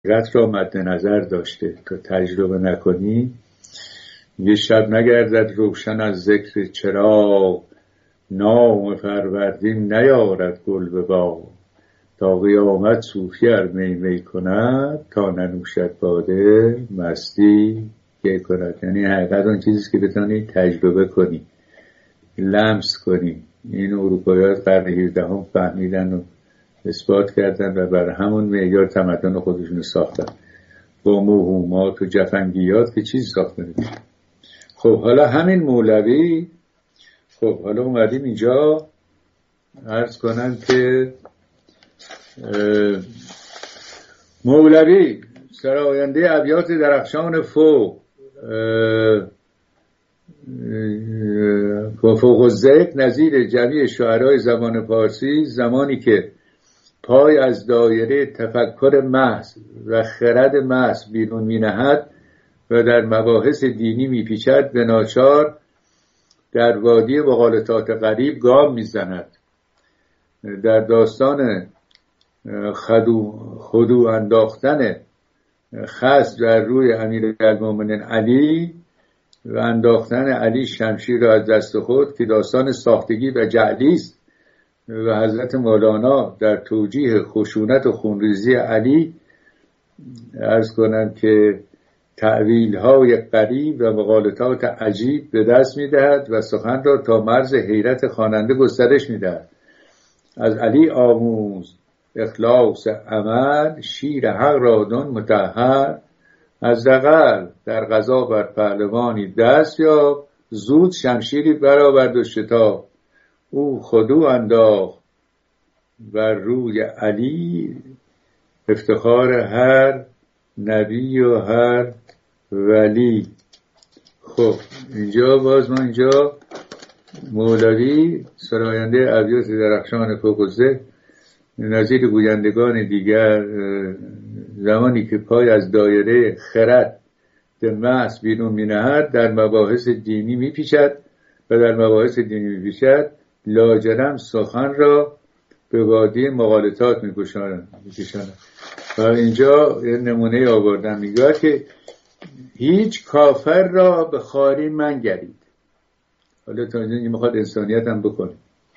حقیقت را مد نظر داشته. تا تجربه نکنی یه شب نگردد روشن از ذکر چراغ، نام فروردین نیارد گل به باغ. تا قیامت صوفی ار می کند، تا ننوشد باده مستی که کند. یعنی حقیقت اون چیزیست که بتونی تجربه کنی، لمس کنی. این اروپایی‌ها قرن 18 فهمیدن و اثبات کردن و بر همون معیار تمدن خودشون ساختن، با موهومات و جفنگیات که چیز ساخته نمیشه. خب حالا همین مولوی، خب حالا اومدیم اینجا عرض کنم که مولوی سراینده ابیات درخشان فوق الذکر نظیر جمیع شعرهای زبان پارسی، زمانی که پای از دایره تفکر محض و خرد محض بیرون می نهد و در مباحث دینی می پیچد، به ناچار در وادی مغالطات غریب گام می زند. در داستان خدو انداختن خصم در روی امیرالمومنین علی و انداختن علی شمشیر را از دست خود، که داستان ساختگی و جعلی است، و حضرت مولانا در توجیه خشونت و خونریزی علی عرض کنند که تأویل‌های غریب و مغالطات عجیب به دست می‌دهد و سخن را تا مرز حیرت خواننده گسترش می‌دهد. از علی آموز اخلاص عمل، شیر حق را دان مطهر. از دغل در غزا بر پهلوانی دست یاب، زود شمشیری برآورد و شتاب. او خدو انداخت بر روی علی، افتخار هر نبی و هر ولی. خب اینجا باز ما اینجا مولوی سراینده ابیات درخشان فوق الذکر نظیر گویندگان دیگر، زمانی که پای از دایره خرد به محض بیرون می نهد، در مباحث دینی می پیچد و در مباحث دینی می پیچد لاجرم سخن را به وادی مغالطات می کشاند. و اینجا نمونه آوردم، میگه که هیچ کافر را به خواری منگرید. حالا تا اینجا میخواد انسانیت هم بکنه.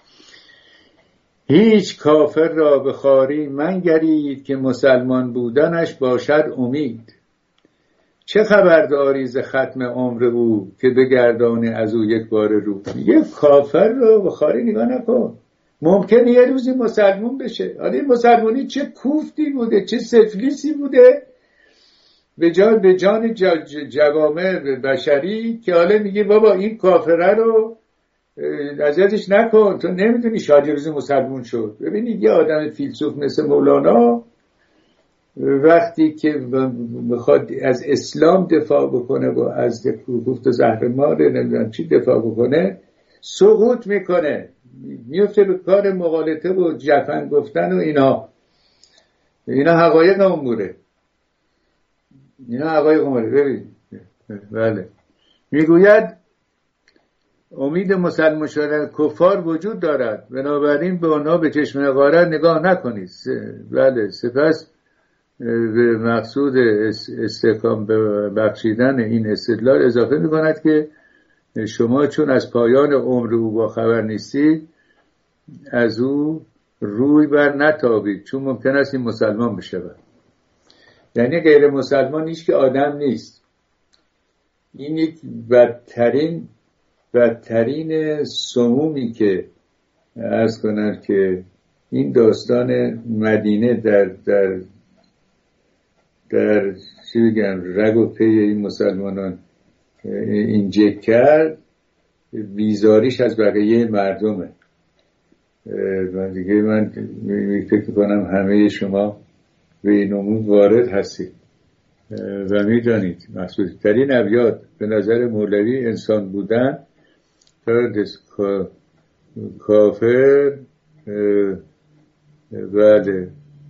هیچ کافر را به خواری منگرید، که مسلمان بودنش باشد امید. چه خبرداری ز ختم عمر او، که بگردانی از او یک بار رو. میگه کافر رو به خواری نگاه نکن، ممکنه یه روزی مسلمون بشه. حالا این مسلمانی چه کوفتی بوده، چه سفلیسی بوده به جان جوامع بشری، که حالا میگه بابا این کافره رو اذیتش نکن، تو نمیدونی شاید یه روزی مسلمون شد. ببینید یه آدم فیلسوف مثل مولانا وقتی که میخواد از اسلام دفاع بکنه و از گفت زهرمار نمیدونم چی دفاع بکنه، سقوط میکنه، میفته به کار مغالطه و جفن گفتن و اینا حقایق اموره. ببین بله، میگوید امید مسلمان شدن کفار وجود دارد، بنابراین به آنها به چشم غارت نگاه نکنید. بله، سپس به مقصود استحکام بخشیدن این استدلال اضافه میکند که شما چون از پایان عمر او با خبر نیستید، از او روی بر نتابید، چون ممکن است این مسلمان بشود. یعنی غیر مسلمان هیچ که آدم نیست. این یک بدترین سمومی که عرض کنند که این داستان مدینه در چی بگم رگ و پی این مسلمانان اینجک کرد، بیزاریش از بقیه مردمه. و دیگه من فکر کنم همه شما به این امور وارد هستید و میدانید مقصود ترین ابیات به نظر مولوی انسان بودن کافر بله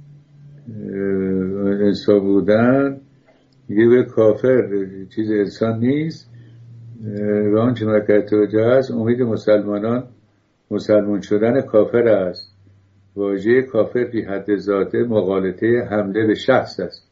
انسان بودن دیگه به کافر چیز انسان نیست و آنچه مرکز توجه است امید مسلمانان مسلمان شدن کافر است. واژه کافر فی حد ذاته مغالطه حمله به شخص است.